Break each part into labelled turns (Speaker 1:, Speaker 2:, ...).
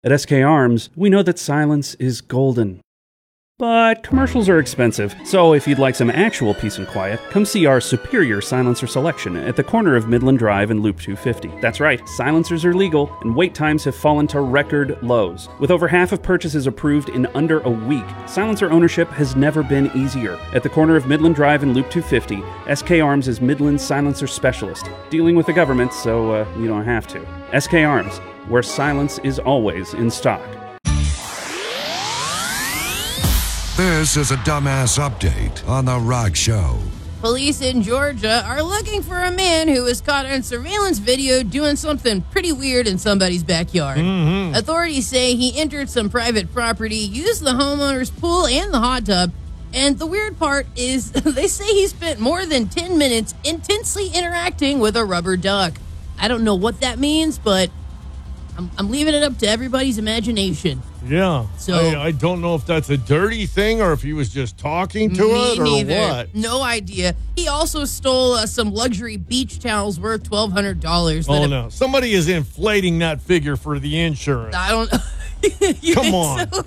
Speaker 1: At SK Arms, we know that silence is golden. But commercials are expensive, so if you'd like some actual peace and quiet, come see our superior silencer selection at the corner of Midland Drive and Loop 250. That's right, silencers are legal, and wait times have fallen to record lows. With over half of purchases approved in under a week, silencer ownership has never been easier. At the corner of Midland Drive and Loop 250, SK Arms is Midland's silencer specialist, dealing with the government so you don't have to. SK Arms, where silence is always in stock.
Speaker 2: This is a dumbass update on The Rock Show.
Speaker 3: Police in Georgia are looking for a man who was caught on surveillance video doing something pretty weird in somebody's backyard. Authorities say he entered some private property, used the homeowner's pool and the hot tub, and the weird part is they say he spent more than 10 minutes intensely interacting with a rubber duck. I don't know what that means, but I'm leaving it up to everybody's imagination.
Speaker 4: Yeah.
Speaker 3: So
Speaker 4: I don't know if that's a dirty thing or if he was just talking to it or what.
Speaker 3: No idea. He also stole some luxury beach towels worth $1,200.
Speaker 4: Oh, no. Somebody is inflating that figure for the insurance.
Speaker 3: I don't
Speaker 4: Come on.
Speaker 3: So?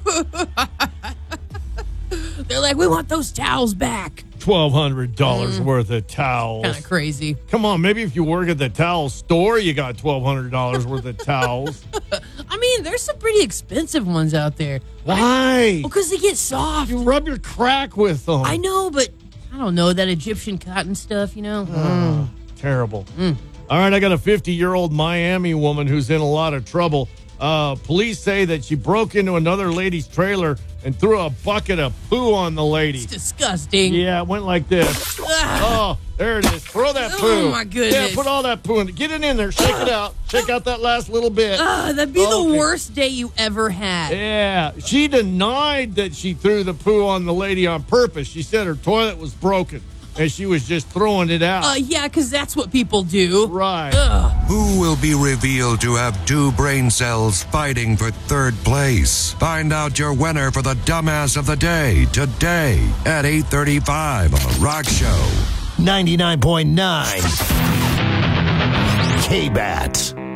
Speaker 3: They're like, we want those towels back.
Speaker 4: $1,200 worth of towels.
Speaker 3: Kind of crazy.
Speaker 4: Come on, maybe if you work at the towel store, you got $1,200 worth of towels.
Speaker 3: I mean, there's some pretty expensive ones out there.
Speaker 4: Why?
Speaker 3: Because they get soft.
Speaker 4: You rub your crack with them.
Speaker 3: I know, but I don't know, that Egyptian cotton stuff, you know?
Speaker 4: Terrible. All right, I got a 50-year-old Miami woman who's in a lot of trouble. Police say that she broke into another lady's trailer and threw a bucket of poo on the lady.
Speaker 3: It's disgusting.
Speaker 4: Yeah, it went like this. Oh, there it is. Throw that poo.
Speaker 3: Oh, my goodness.
Speaker 4: Yeah, put all that poo in. Get it in there. Shake it out. Shake out that last little bit.
Speaker 3: That'd be the worst day you ever had.
Speaker 4: Yeah. She denied that she threw the poo on the lady on purpose. She said her toilet was broken and she was just throwing it out.
Speaker 3: Yeah, because that's what people do.
Speaker 4: Right.
Speaker 2: Who will be revealed to have 2 brain cells fighting for 3rd place? Find out your winner for the Dumbass of the Day today at 8:35 on The Rock Show.
Speaker 5: 99.9 K-Bat.